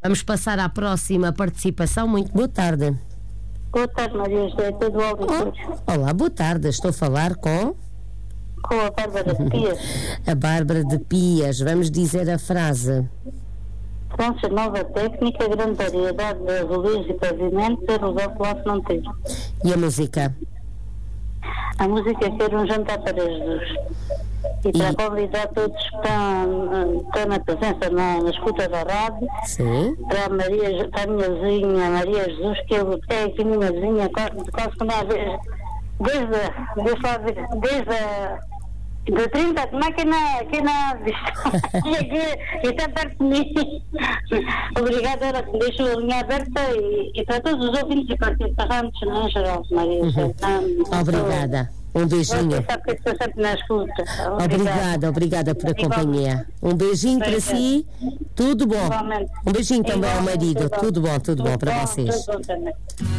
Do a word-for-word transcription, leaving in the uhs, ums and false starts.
Vamos passar à próxima participação. Muito boa tarde. Boa tarde, Maria José, tudo bom? Oh, olá, boa tarde. Estou a falar com... Com a Bárbara de Pias. A Bárbara de Pias. Vamos dizer a frase. França, nova técnica, grande variedade de azuis e pavimentos, os óculos não tem. E a música? A música quer um jantar para Jesus. E, e para convidar todos que estão, estão na presença, na, na escuta da rádio. Sim. Para a, Maria, para a minha vizinha, Maria Jesus, que eu é aqui minha vizinha, quase, quase que uma vez, desde, desde, desde a de trinta, como é que não, que não visto? E aqui, está perto de mim. Obrigada, ela que deixou a linha aberta e, e para todos os ouvintes e participantes, não é, geral, Maria. Uhum. Não, obrigada. Um beijinho. Estou sempre na escuta. Obrigada, obrigada, obrigada por a companhia. Um beijinho para si. Tudo bom. Um beijinho também ao marido. Tudo bom, tudo bom para vocês.